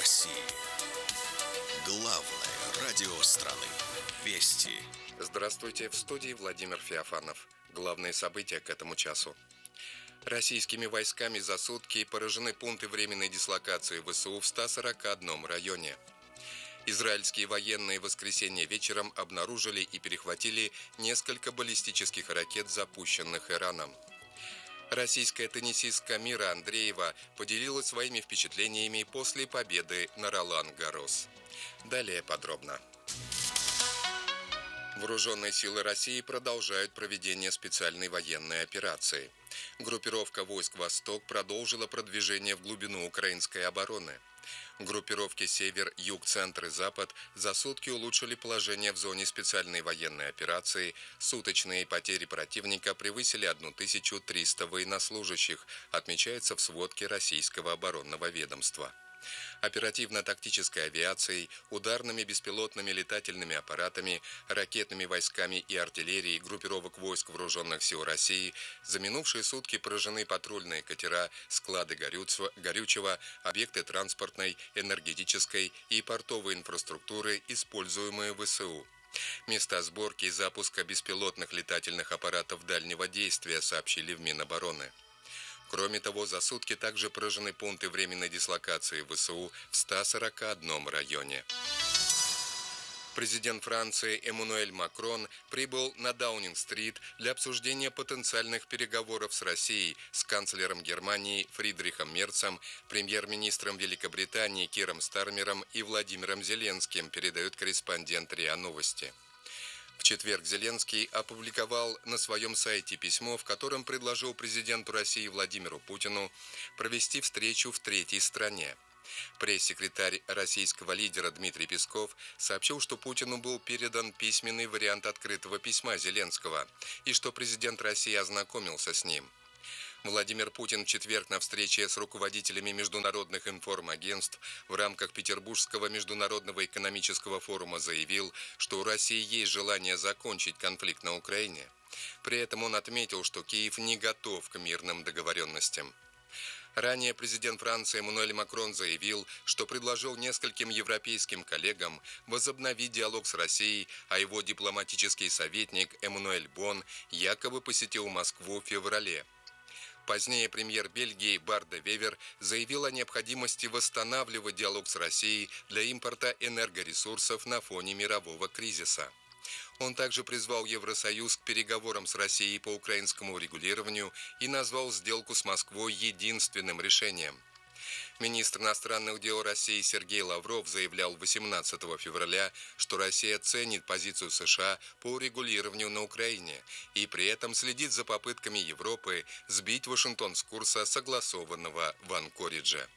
России. Главное радио страны. Вести. Здравствуйте, в студии Владимир Феофанов. Главные события к этому часу. Российскими войсками за сутки поражены пункты временной дислокации ВСУ в 141 районе. Израильские военные в воскресенье вечером обнаружили и перехватили несколько баллистических ракет, запущенных Ираном. Российская теннисистка Мира Андреева поделилась своими впечатлениями после победы на Ролан-Гаррос. Далее подробно. Вооруженные силы России продолжают проведение специальной военной операции. Группировка войск «Восток» продолжила продвижение в глубину украинской обороны. Группировки «Север», «Юг», «Центр» и «Запад» за сутки улучшили положение в зоне специальной военной операции. Суточные потери противника превысили 1300 военнослужащих, отмечается в сводке Российского оборонного ведомства. Оперативно-тактической авиацией, ударными беспилотными летательными аппаратами, ракетными войсками и артиллерией группировок войск Вооруженных сил России за минувшие сутки поражены патрульные катера, склады горючего, объекты транспортной, энергетической и портовой инфраструктуры, используемые ВСУ. Места сборки и запуска беспилотных летательных аппаратов дальнего действия, сообщили в Минобороны. Кроме того, за сутки также поражены пункты временной дислокации ВСУ в 141 районе. Президент Франции Эммануэль Макрон прибыл на Даунинг-стрит для обсуждения потенциальных переговоров с Россией с канцлером Германии Фридрихом Мерцем, премьер-министром Великобритании Киром Стармером и Владимиром Зеленским, передает корреспондент РИА Новости. В четверг Зеленский опубликовал на своем сайте письмо, в котором предложил президенту России Владимиру Путину провести встречу в третьей стране. Пресс-секретарь российского лидера Дмитрий Песков сообщил, что Путину был передан письменный вариант открытого письма Зеленского и что президент России ознакомился с ним. Владимир Путин в четверг на встрече с руководителями международных информагентств в рамках Петербургского международного экономического форума заявил, что у России есть желание закончить конфликт на Украине. При этом он отметил, что Киев не готов к мирным договоренностям. Ранее президент Франции Эммануэль Макрон заявил, что предложил нескольким европейским коллегам возобновить диалог с Россией, а его дипломатический советник Эммануэль Бон якобы посетил Москву в феврале. Позднее премьер Бельгии Барт де Вевер заявил о необходимости восстанавливать диалог с Россией для импорта энергоресурсов на фоне мирового кризиса. Он также призвал Евросоюз к переговорам с Россией по украинскому урегулированию и назвал сделку с Москвой единственным решением. Министр иностранных дел России Сергей Лавров заявлял 18 февраля, что Россия ценит позицию США по урегулированию на Украине и при этом следит за попытками Европы сбить Вашингтон с курса, согласованного в Анкоридже.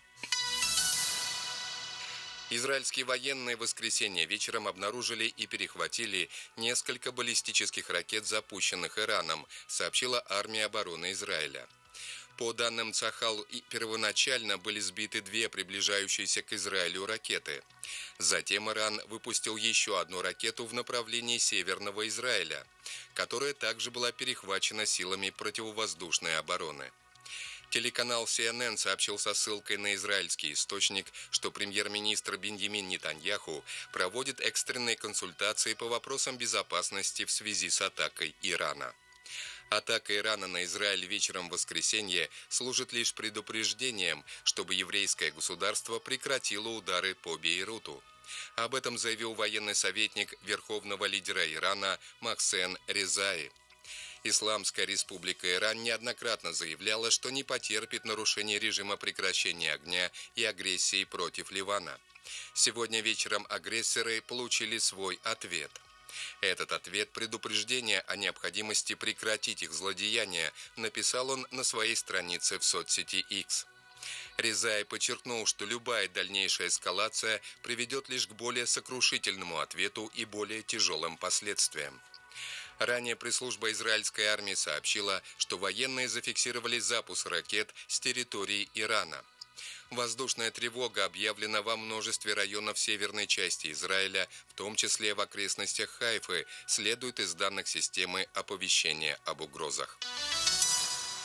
Израильские военные в воскресенье вечером обнаружили и перехватили несколько баллистических ракет, запущенных Ираном, сообщила армия обороны Израиля. По данным Цахал, первоначально были сбиты две приближающиеся к Израилю ракеты. Затем Иран выпустил еще одну ракету в направлении северного Израиля, которая также была перехвачена силами противовоздушной обороны. Телеканал CNN сообщил со ссылкой на израильский источник, что премьер-министр Биньямин Нетаньяху проводит экстренные консультации по вопросам безопасности в связи с атакой Ирана. Атака Ирана на Израиль вечером в воскресенье служит лишь предупреждением, чтобы еврейское государство прекратило удары по Бейруту. Об этом заявил военный советник верховного лидера Ирана Мохсен Резаи. Исламская республика Иран неоднократно заявляла, что не потерпит нарушения режима прекращения огня и агрессии против Ливана. Сегодня вечером агрессоры получили свой ответ. Этот ответ – предупреждение о необходимости прекратить их злодеяния, написал он на своей странице в соцсети X. Резай подчеркнул, что любая дальнейшая эскалация приведет лишь к более сокрушительному ответу и более тяжелым последствиям. Ранее пресс-служба израильской армии сообщила, что военные зафиксировали запуск ракет с территории Ирана. Воздушная тревога объявлена во множестве районов северной части Израиля, в том числе в окрестностях Хайфы, следует из данных системы оповещения об угрозах.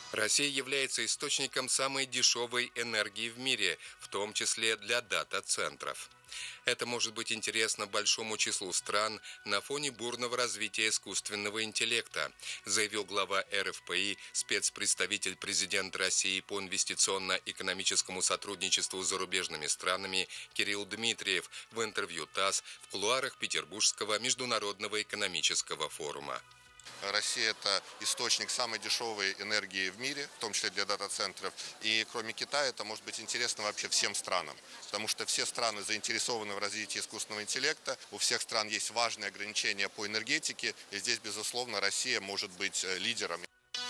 Россия является источником самой дешевой энергии в мире, в том числе для дата-центров. Это может быть интересно большому числу стран на фоне бурного развития искусственного интеллекта, заявил глава РФПИ, спецпредставитель президента России по инвестиционно-экономическому сотрудничеству с зарубежными странами Кирилл Дмитриев в интервью ТАСС в кулуарах Петербургского международного экономического форума. Россия – это источник самой дешевой энергии в мире, в том числе для дата-центров. И кроме Китая это может быть интересно вообще всем странам, потому что все страны заинтересованы в развитии искусственного интеллекта, у всех стран есть важные ограничения по энергетике, и здесь, безусловно, Россия может быть лидером.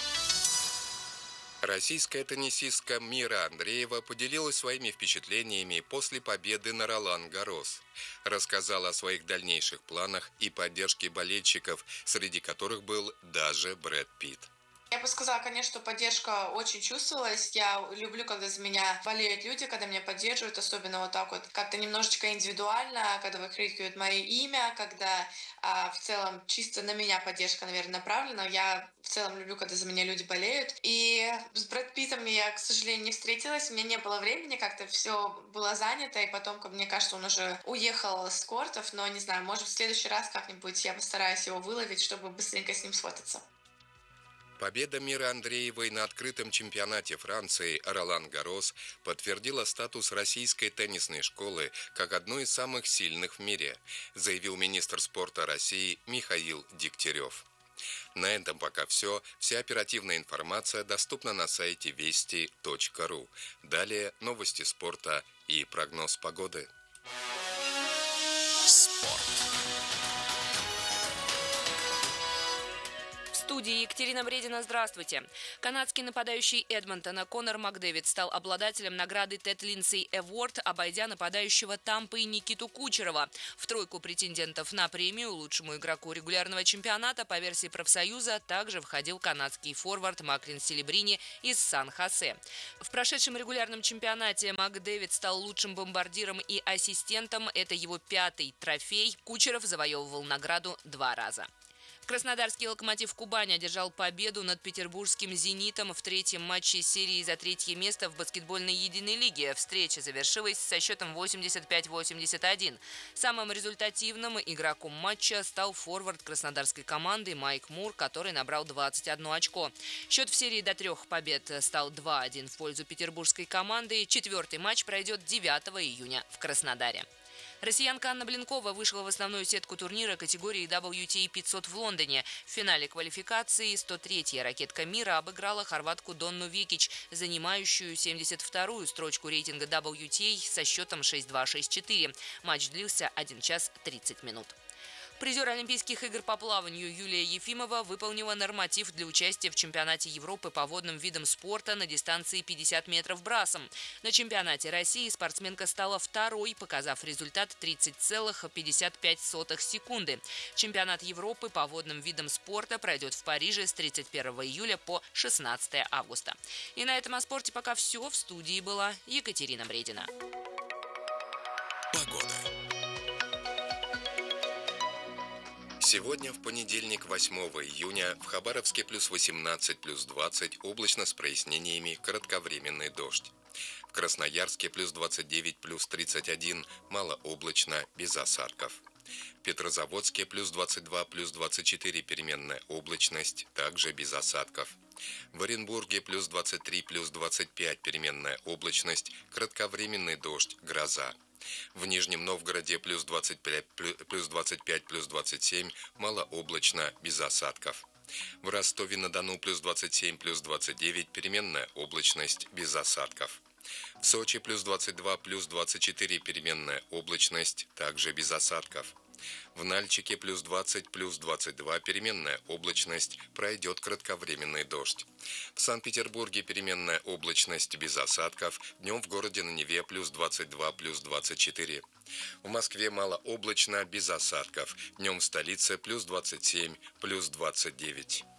Российская теннисистка Мира Андреева поделилась своими впечатлениями после победы на Ролан-Гаррос. Рассказала о своих дальнейших планах и поддержке болельщиков, среди которых был даже Брэд Питт. Я бы сказала, конечно, что поддержка очень чувствовалась. Я люблю, когда за меня болеют люди, когда меня поддерживают, особенно вот так вот как-то немножечко индивидуально, когда выкрикивают мое имя, когда в целом чисто на меня поддержка, наверное, направлена. Я в целом люблю, когда за меня люди болеют. И с Брэд Питтом я, к сожалению, не встретилась, у меня не было времени, как-то все было занято, и потом, мне кажется, он уже уехал с кортов, но не знаю, может, в следующий раз как-нибудь я постараюсь его выловить, чтобы быстренько с ним сфотаться. Победа Миры Андреевой на открытом чемпионате Франции Ролан-Гаррос подтвердила статус российской теннисной школы как одной из самых сильных в мире, заявил министр спорта России Михаил Дегтярев. На этом пока все. Вся оперативная информация доступна на сайте вести.ру. Далее новости спорта и прогноз погоды. Спорт. В студии Екатерина Бредина, здравствуйте. Канадский нападающий Эдмонтона Конор Макдэвид стал обладателем награды Тед Линдсей Эворд, обойдя нападающего Тампы Никиту Кучерова. В тройку претендентов на премию лучшему игроку регулярного чемпионата по версии профсоюза также входил канадский форвард Маклин Селебрини из Сан-Хосе. В прошедшем регулярном чемпионате Макдэвид стал лучшим бомбардиром и ассистентом. Это его 5-й трофей. Кучеров завоевывал награду 2 раза. Краснодарский «Локомотив Кубань» одержал победу над петербургским «Зенитом» в 3-м матче серии за 3-е место в баскетбольной единой лиге. Встреча завершилась со счетом 85-81. Самым результативным игроком матча стал форвард краснодарской команды Майк Мур, который набрал 21 очко. Счет в серии до 3 побед стал 2-1 в пользу петербургской команды. 4-й матч пройдет 9 июня в Краснодаре. Россиянка Анна Блинкова вышла в основную сетку турнира категории WTA 500 в Лондоне. В финале квалификации 103-я ракетка мира обыграла хорватку Донну Викич, занимающую 72-ю строчку рейтинга WTA со счетом 6-2-6-4. Матч длился 1 час 30 минут. Призер Олимпийских игр по плаванию Юлия Ефимова выполнила норматив для участия в чемпионате Европы по водным видам спорта на дистанции 50 метров брасом. На чемпионате России спортсменка стала 2-й, показав результат 30,55 секунды. Чемпионат Европы по водным видам спорта пройдет в Париже с 31 июля по 16 августа. И на этом о спорте пока все. В студии была Екатерина Бредина. Погода. Сегодня, в понедельник, 8 июня, в Хабаровске плюс 18, плюс 20, облачно с прояснениями, кратковременный дождь. В Красноярске плюс 29, плюс 31, малооблачно, без осадков. В Петрозаводске плюс 22, плюс 24, переменная облачность, также без осадков. В Оренбурге плюс 23, плюс 25, переменная облачность, кратковременный дождь, гроза. В Нижнем Новгороде плюс 25, плюс 27, малооблачно, без осадков. В Ростове-на-Дону плюс 27, плюс 29, переменная облачность, без осадков. В Сочи плюс 22, плюс 24, переменная облачность, также без осадков. В Нальчике плюс 20, плюс 22, переменная облачность, пройдет кратковременный дождь. В Санкт-Петербурге переменная облачность без осадков, днем в городе на Неве плюс 22, плюс 24. В Москве малооблачно, без осадков, днем в столице плюс 27, плюс 29.